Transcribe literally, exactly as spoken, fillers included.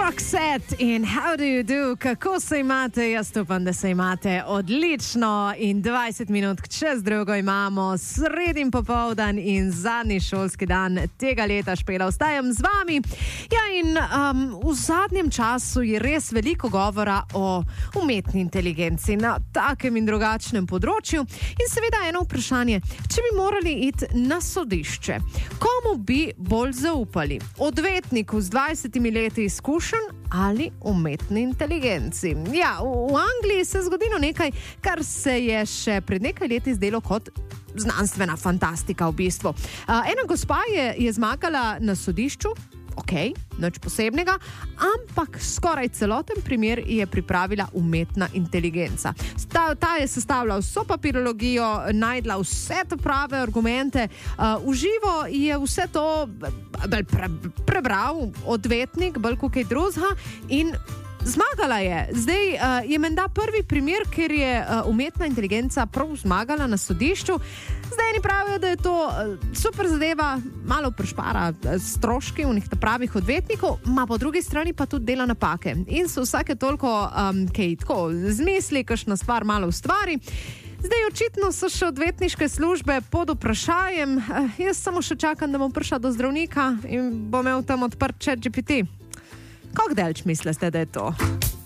Roxette in How do you do? Kako se imate? Jaz upam, da se imate odlično in dvajset minut čez drugo imamo sredin popoldan in zadnji šolski dan tega leta. Špela, ostajam z vami. Ja, in um, v zadnjem času je res veliko govora o umetni inteligenci na takem in drugačnem področju in seveda eno vprašanje, če bi morali iti na sodišče, komu bi bolj zaupali? Odvetniku z dvajsetimi leti izkušenj ali umetni inteligenci? Ja, v, v Angliji se je zgodilo nekaj, kar se je še pred nekaj leti zdelo kot znanstvena fantastika v bistvu. Uh, ena gospa je, je zmagala na sodišču, ok, nič posebnega, ampak skoraj celoten primer je pripravila umetna inteligenca. Ta, ta je sestavila vso papirologijo, najdla vse te prave argumente, uh, v živo je vse to pre, pre, prebral odvetnik, bolj kot kaj drugega in zmagala je. Zdaj uh, je menda prvi primer, ker je uh, umetna inteligenca prav zmagala na sodišču. Zdaj eni pravijo, da je to uh, super zadeva, malo prešpara uh, stroški v njih pravih odvetnikov, ma po drugi strani pa tudi dela napake. In so vsake toliko, um, kaj tako, zmisli, kakšna stvar malo ustvari. Zdaj očitno so še odvetniške službe pod vprašajem. Uh, jaz samo še čakam, da bom prišla do zdravnika in bom imel tam odprt chat G P T. Kako delč mislite, da je to?